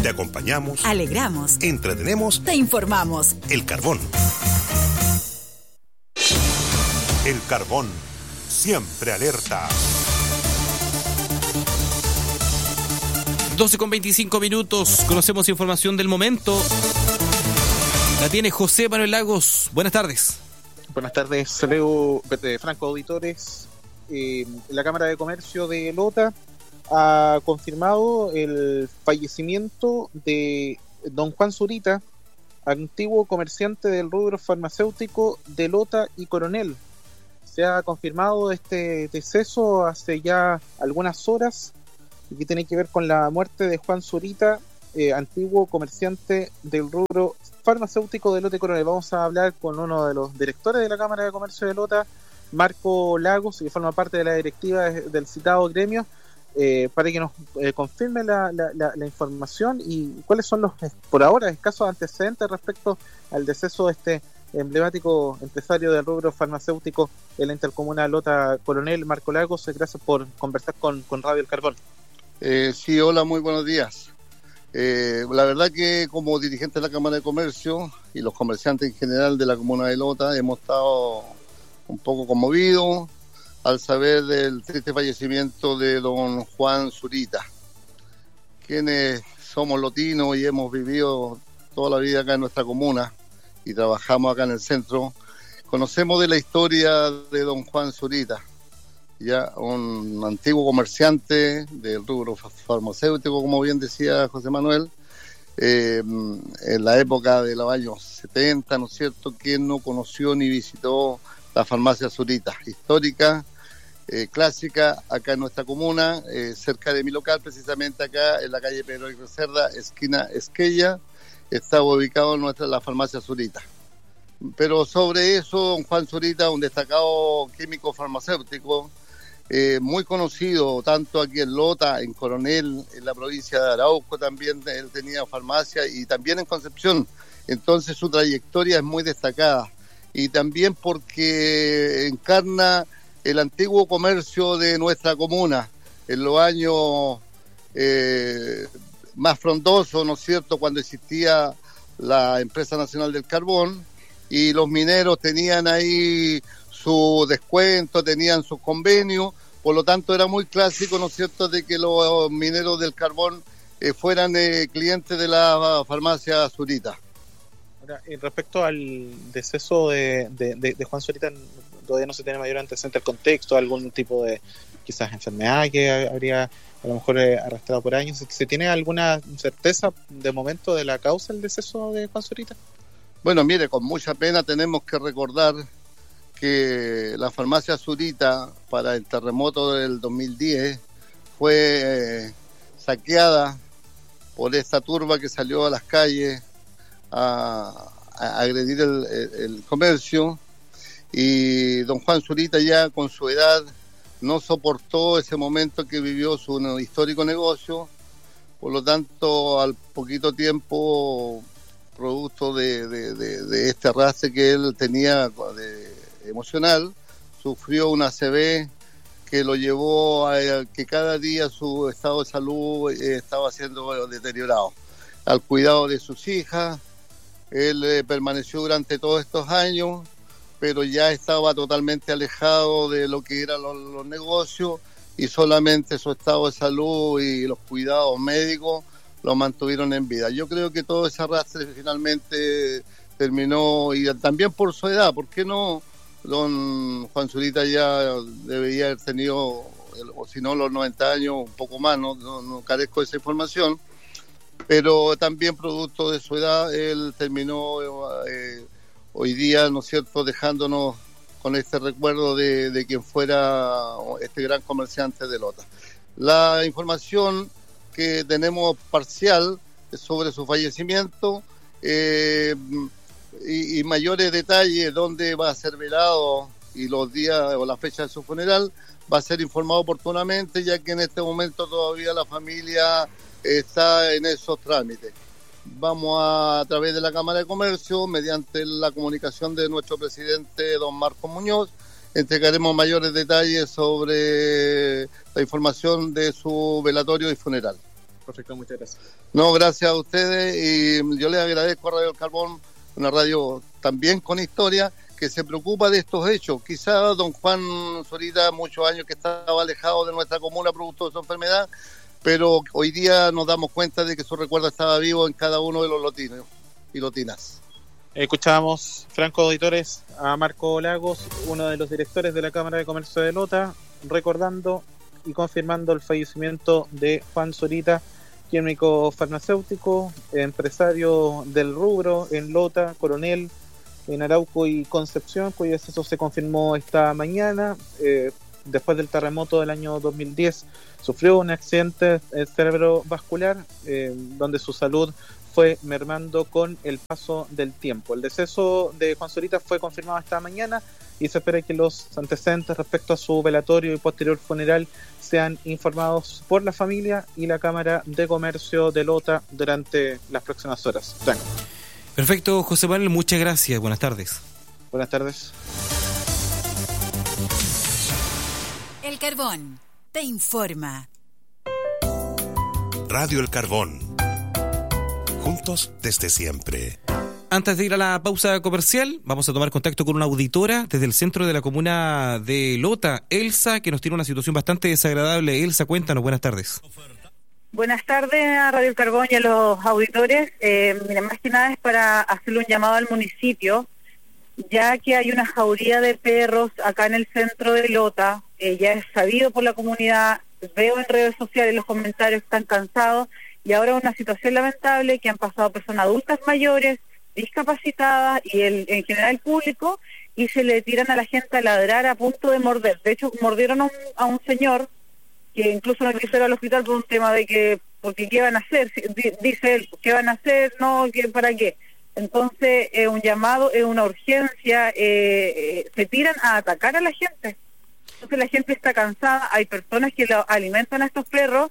Te acompañamos, alegramos, entretenemos, te informamos. El Carbón. El Carbón, siempre alerta. 12:25. Conocemos información del momento. La tiene José Manuel Lagos. Buenas tardes. Buenas tardes, Leo Franco Auditores. La Cámara de Comercio de Lota ha confirmado el fallecimiento de don Juan Zurita, antiguo comerciante del rubro farmacéutico de Lota y Coronel. Se ha confirmado este deceso hace ya algunas horas y que tiene que ver con la muerte de Juan Zurita, antiguo comerciante del rubro farmacéutico de Lota y Coronel. Vamos a hablar con uno de los directores de la Cámara de Comercio de Lota, Marco Lagos, que forma parte de la directiva del citado gremio, para que nos confirme la información y cuáles son los, por ahora, escasos antecedentes respecto al deceso de este emblemático empresario del rubro farmacéutico de la intercomuna Lota Coronel. Marco Lagos, gracias por conversar con Radio El Carbón. Sí, hola, muy buenos días. La verdad que como dirigente de la Cámara de Comercio y los comerciantes en general de la comuna de Lota hemos estado un poco conmovidos al saber del triste fallecimiento de don Juan Zurita, quienes somos lotinos y hemos vivido toda la vida acá en nuestra comuna y trabajamos acá en el centro. Conocemos de la historia de don Juan Zurita, ya un antiguo comerciante del rubro farmacéutico, como bien decía José Manuel, en la época de los años 70, ¿no es cierto?, quien no conoció ni visitó la farmacia Zurita, histórica, clásica, acá en nuestra comuna, cerca de mi local, precisamente acá en la calle Pedro Aguirre Cerda, esquina Esquella, estaba ubicado la farmacia Zurita. Pero sobre eso, don Juan Zurita, un destacado químico farmacéutico, muy conocido tanto aquí en Lota, en Coronel, en la provincia de Arauco también él tenía farmacia y también en Concepción. Entonces su trayectoria es muy destacada y también porque encarna el antiguo comercio de nuestra comuna en los años más frondosos, ¿no es cierto?, cuando existía la Empresa Nacional del Carbón y los mineros tenían ahí su descuento, tenían sus convenios, por lo tanto era muy clásico, ¿no es cierto?, de que los mineros del carbón fueran clientes de la farmacia Zurita. Ahora, respecto al deceso de Juan Zurita, todavía no se tiene mayor antecedente al contexto, algún tipo de quizás enfermedad que habría a lo mejor arrastrado por años. ¿Se tiene alguna certeza de momento de la causa del deceso de Juan Zurita? Bueno, mire, con mucha pena tenemos que recordar que la farmacia Zurita para el terremoto del 2010 fue saqueada por esta turba que salió a las calles a agredir el comercio, y don Juan Zurita ya con su edad no soportó ese momento que vivió su histórico negocio, por lo tanto al poquito tiempo, producto de este arrastre que él tenía emocional, sufrió una ACV que lo llevó a que cada día su estado de salud estaba siendo deteriorado. Al cuidado de sus hijas, él permaneció durante todos estos años, pero ya estaba totalmente alejado de lo que eran los negocios y solamente su estado de salud y los cuidados médicos lo mantuvieron en vida. Yo creo que todo ese arrastre finalmente terminó, y también por su edad, ¿por qué no? Don Juan Zurita ya debería haber tenido, o si no, los 90 años, un poco más, no carezco de esa información, pero también producto de su edad, él terminó hoy día, ¿no es cierto?, dejándonos con este recuerdo de quien fuera este gran comerciante de Lota. La información que tenemos parcial sobre su fallecimiento y mayores detalles, dónde va a ser velado y los días o la fecha de su funeral, va a ser informado oportunamente, ya que en este momento todavía la familia está en esos trámites. Vamos a través de la Cámara de Comercio, mediante la comunicación de nuestro presidente, don Marco Muñoz, entregaremos mayores detalles sobre la información de su velatorio y funeral. Perfecto, muchas gracias. No, gracias a ustedes, y yo les agradezco a Radio El Carbón, una radio también con historia, que se preocupa de estos hechos. Quizá don Juan Zorita, muchos años que estaba alejado de nuestra comuna producto de su enfermedad, pero hoy día nos damos cuenta de que su recuerdo estaba vivo en cada uno de los lotinos y lotinas. Escuchábamos, Franco Auditores, a Marco Lagos, uno de los directores de la Cámara de Comercio de Lota, recordando y confirmando el fallecimiento de Juan Zorita, químico farmacéutico, empresario del rubro en Lota, Coronel, en Arauco y Concepción, cuyo deceso se confirmó esta mañana. Después del terremoto del año 2010, sufrió un accidente cerebrovascular, donde su salud fue mermando con el paso del tiempo. El deceso de Juan Zorita fue confirmado esta mañana y se espera que los antecedentes respecto a su velatorio y posterior funeral sean informados por la familia y la Cámara de Comercio de Lota durante las próximas horas. Franco. Perfecto, José Manuel, muchas gracias. Buenas tardes. Buenas tardes. El Carbón te informa. Radio El Carbón. Juntos desde siempre. Antes de ir a la pausa comercial, vamos a tomar contacto con una auditora desde el centro de la comuna de Lota, Elsa, que nos tiene una situación bastante desagradable. Elsa, cuéntanos, buenas tardes. Buenas tardes a Radio El Carbón y a los auditores. Mira, más que nada es para hacerle un llamado al municipio, ya que hay una jauría de perros acá en el centro de Lota. Ya es sabido por la comunidad, veo en redes sociales los comentarios, están cansados, y ahora una situación lamentable que han pasado personas adultas mayores, discapacitadas y en general el público, y se le tiran a la gente a ladrar a punto de morder. De hecho, mordieron a un señor que incluso no quiso ir al hospital por un tema de que, porque ¿qué van a hacer? Dice él, ¿qué van a hacer? No, ¿para qué? Entonces, es un llamado, es una urgencia, se tiran a atacar a la gente. Entonces la gente está cansada, hay personas que alimentan a estos perros,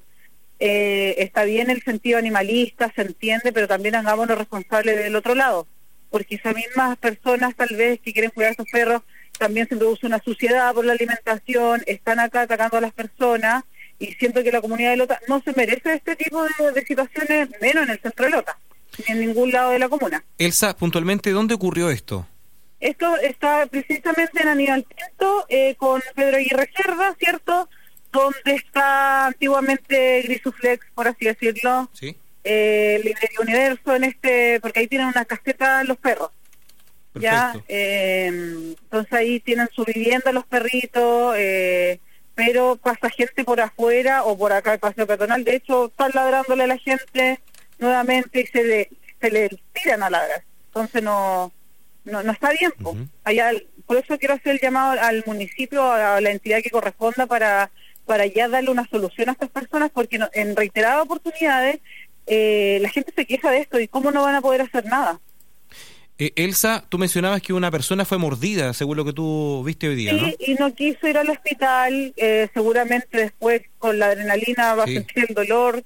está bien el sentido animalista, se entiende, pero también hagámonos responsables del otro lado, porque esas mismas personas tal vez que quieren cuidar a estos perros, también se produce una suciedad por la alimentación, están acá atacando a las personas, y siento que la comunidad de Lota no se merece este tipo de situaciones, menos en el centro de Lota, ni en ningún lado de la comuna. Elsa, puntualmente, ¿dónde ocurrió esto? Esto está precisamente en Aníbal Pinto, con Pedro Aguirre Cerda, ¿cierto? Donde está antiguamente Grisuflex, por así decirlo. Sí. Librería Universo, porque ahí tienen una caseta los perros. Perfecto. Ya, entonces ahí tienen su vivienda los perritos, pero pasa gente por afuera o por acá el paseo peatonal. De hecho, están ladrándole a la gente nuevamente y se le tiran a ladrar. Entonces no está bien. Uh-huh. Allá, por eso quiero hacer el llamado al municipio, a la entidad que corresponda para ya darle una solución a estas personas, porque en reiteradas oportunidades la gente se queja de esto y cómo no van a poder hacer nada. Elsa, tú mencionabas que una persona fue mordida, según lo que tú viste hoy día, sí, ¿no? Y no quiso ir al hospital, seguramente después con la adrenalina va a sentir el dolor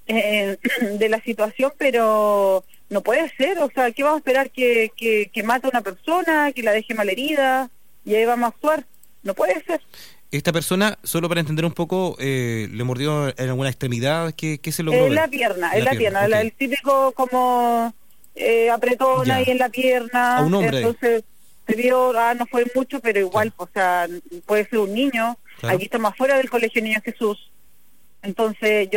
de la situación, pero no puede ser, o sea, ¿qué vamos a esperar? ¿Que mate a una persona, que la deje malherida y ahí vamos a actuar? No puede ser. Esta persona, solo para entender un poco, ¿le mordió en alguna extremidad? ¿Qué se logró ver? En la pierna, Okay. El típico como apretón ahí en la pierna. A un hombre. Entonces se vio, no fue mucho, pero igual, o sea, puede ser un niño. Claro. Aquí estamos afuera del Colegio Niño Jesús. Entonces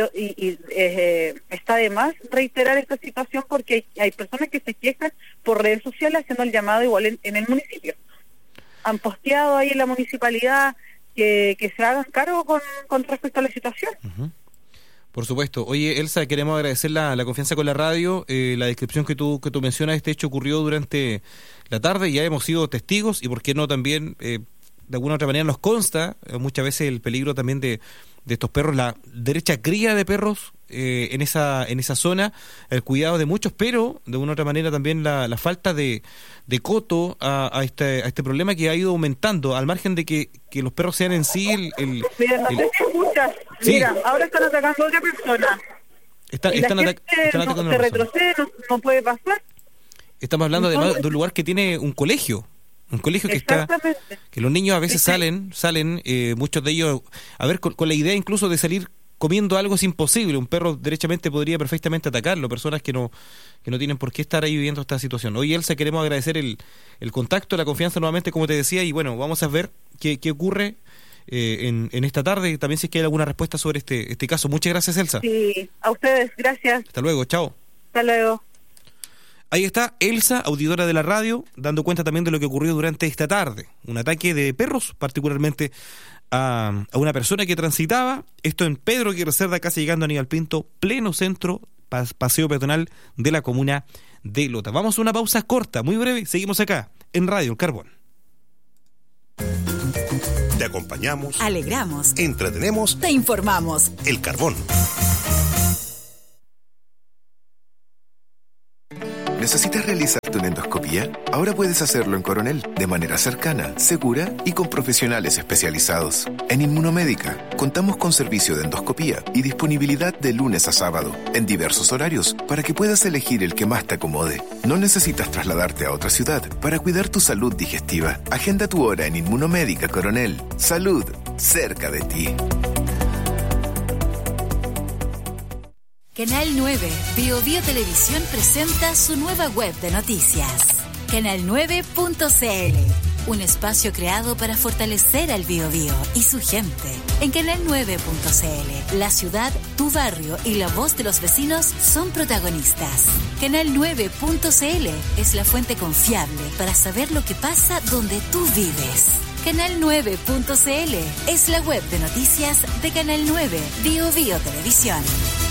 está de más reiterar esta situación, porque hay personas que se quejan por redes sociales haciendo el llamado igual en el municipio. Han posteado ahí en la municipalidad que se hagan cargo con respecto a la situación. Uh-huh. Por supuesto. Oye, Elsa, queremos agradecer la confianza con la radio, la descripción que tú mencionas. Este hecho ocurrió durante la tarde, ya hemos sido testigos, y por qué no también, de alguna u otra manera nos consta muchas veces el peligro también de estos perros, la derecha cría de perros en esa zona, el cuidado de muchos, pero de una u otra manera también la falta de coto a este problema que ha ido aumentando, al margen de que los perros sean en sí Mira, no sé si escuchas. Sí. Mira, ahora están atacando a otra persona. Están atacando a una se persona. retrocede, no puede pasar. Estamos hablando además de un lugar que tiene un colegio que los niños a veces salen muchos de ellos, a ver, con la idea incluso de salir comiendo algo es imposible. Un perro derechamente podría perfectamente atacarlo, personas que no tienen por qué estar ahí viviendo esta situación. Hoy, Elsa, queremos agradecer el contacto, la confianza nuevamente, como te decía, y bueno, vamos a ver qué ocurre en esta tarde, también si es que hay alguna respuesta sobre este caso. Muchas gracias, Elsa. Sí, a ustedes, gracias. Hasta luego, chao. Hasta luego. Ahí está Elsa, auditora de la radio, dando cuenta también de lo que ocurrió durante esta tarde. Un ataque de perros, particularmente a una persona que transitaba. Esto en Pedro Aguirre Cerda, casi llegando a Aníbal Pinto, pleno centro, paseo peatonal de la comuna de Lota. Vamos a una pausa corta, muy breve. Seguimos acá, en Radio El Carbón. Te acompañamos, alegramos, entretenemos, te informamos. El Carbón. ¿Necesitas realizarte una endoscopía? Ahora puedes hacerlo en Coronel, de manera cercana, segura y con profesionales especializados. En Inmunomédica, contamos con servicio de endoscopía y disponibilidad de lunes a sábado, en diversos horarios, para que puedas elegir el que más te acomode. No necesitas trasladarte a otra ciudad para cuidar tu salud digestiva. Agenda tu hora en Inmunomédica Coronel. Salud, cerca de ti. Canal 9, BioBio Televisión presenta su nueva web de noticias. Canal9.cl, un espacio creado para fortalecer al BioBio y su gente. En Canal9.cl, la ciudad, tu barrio y la voz de los vecinos son protagonistas. Canal9.cl es la fuente confiable para saber lo que pasa donde tú vives. Canal9.cl es la web de noticias de Canal 9, BioBio Televisión.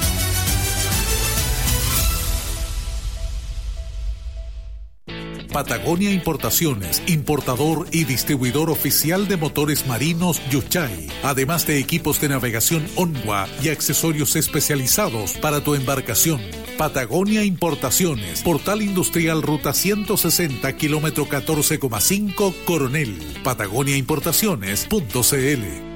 Patagonia Importaciones, importador y distribuidor oficial de motores marinos Yuchay, además de equipos de navegación Onwa y accesorios especializados para tu embarcación. Patagonia Importaciones, Portal Industrial Ruta 160, kilómetro 14,5, Coronel. patagoniaimportaciones.cl.